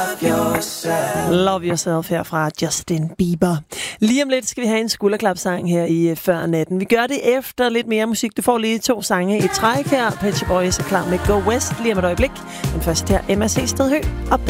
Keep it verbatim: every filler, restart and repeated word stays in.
Love Yourself her fra Justin Bieber. Lige om lidt skal vi have en skulderklapsang her i Før Natten. Vi gør det efter lidt mere musik. Du får lige to sange i træk her. Pet Shop Boys er klar med Go West lige om et øjeblik. Men først her M S C Stedhø og